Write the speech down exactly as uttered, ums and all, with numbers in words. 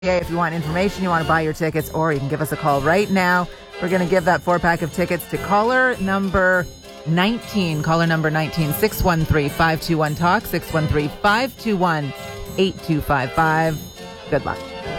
If you want information, you want to buy your tickets, or you can give us a call right now. We're going to give that four pack of tickets to caller number nineteen. Caller number nineteen, six one three, five two one, talk, six one three, five two one, eight two five five. Good luck.